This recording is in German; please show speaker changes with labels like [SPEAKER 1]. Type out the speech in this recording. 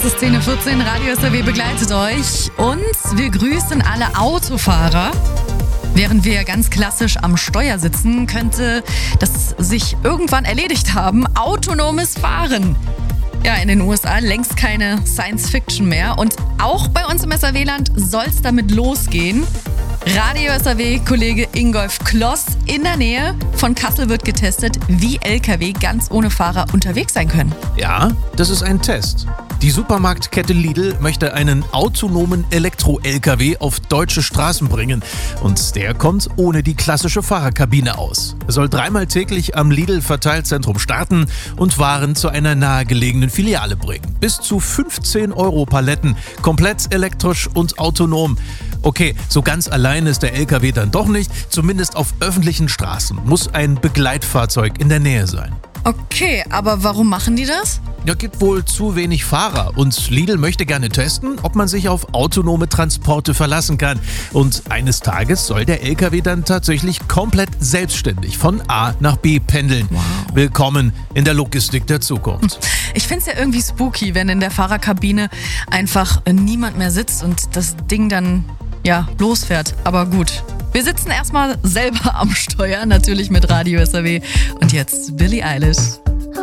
[SPEAKER 1] ist 10:14 Uhr, Radio SAW begleitet euch und wir grüßen alle Autofahrer. Während wir ganz klassisch am Steuer sitzen, könnte das sich irgendwann erledigt haben. Autonomes Fahren. Ja, in den USA längst keine Science-Fiction mehr. Und auch bei uns im SAW-Land soll es damit losgehen. Radio SAW-Kollege Ingolf Kloss in der Nähe von Kassel wird getestet, wie LKW ganz ohne Fahrer unterwegs sein können.
[SPEAKER 2] Ja, das ist ein Test. Die Supermarktkette Lidl möchte einen autonomen Elektro-LKW auf deutsche Straßen bringen. Und der kommt ohne die klassische Fahrerkabine aus. Er soll 3-mal täglich am Lidl-Verteilzentrum starten und Waren zu einer nahegelegenen Filiale bringen. Bis zu 15 € Paletten, komplett elektrisch und autonom. Okay, so ganz allein ist der LKW dann doch nicht. Zumindest auf öffentlichen Straßen muss ein Begleitfahrzeug in der Nähe sein.
[SPEAKER 1] Okay, aber warum machen die das?
[SPEAKER 2] Ja, gibt wohl zu wenig Fahrer und Lidl möchte gerne testen, ob man sich auf autonome Transporte verlassen kann. Und eines Tages soll der LKW dann tatsächlich komplett selbstständig von A nach B pendeln.
[SPEAKER 1] Wow.
[SPEAKER 2] Willkommen in der Logistik der Zukunft.
[SPEAKER 1] Ich find's ja irgendwie spooky, wenn in der Fahrerkabine einfach niemand mehr sitzt und das Ding dann losfährt. Aber gut. Wir sitzen erstmal selber am Steuer, natürlich mit Radio SAW. Und jetzt Billie Eilish.